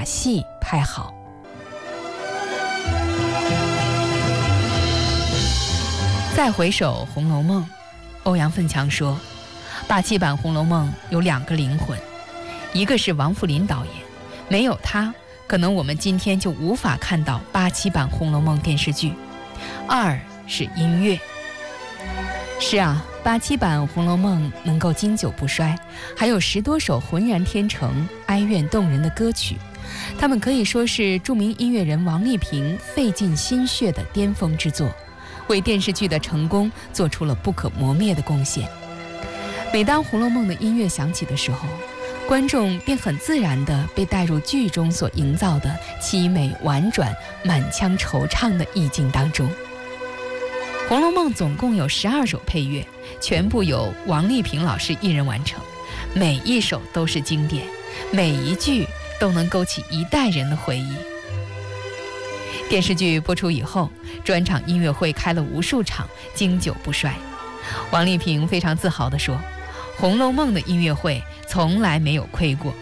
把戏拍好。再回首《红楼梦》，欧阳奋强说，87版《红楼梦》有2个灵魂，一个是王扶林导演，没有他，可能我们今天就无法看到87版《红楼梦》电视剧。2是音乐。是啊，87版《红楼梦》能够经久不衰，还有10多首浑然天成、哀怨动人的歌曲，他们可以说是著名音乐人王丽萍费尽心血的巅峰之作，为电视剧的成功做出了不可磨灭的贡献。每当《红楼梦》的音乐响起的时候，观众便很自然地被带入剧中所营造的凄美婉转、满腔惆怅的意境当中。《红楼梦》总共有12首配乐，全部由王丽萍老师一人完成，每一首都是经典，每一句都能勾起一代人的回忆。电视剧播出以后，专场音乐会开了无数场，经久不衰。王丽萍非常自豪地说，《红楼梦》的音乐会从来没有亏过。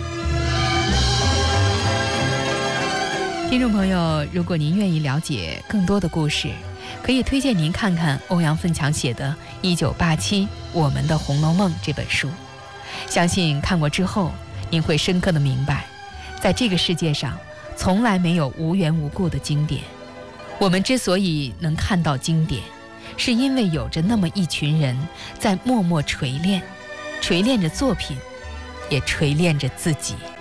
听众朋友，如果您愿意了解更多的故事，可以推荐您看看欧阳奋强写的《1987我们的红楼梦》这本书。相信看过之后，您会深刻地明白，在这个世界上从来没有无缘无故的经典。我们之所以能看到经典，是因为有着那么一群人在默默锤炼，锤炼着作品，也锤炼着自己。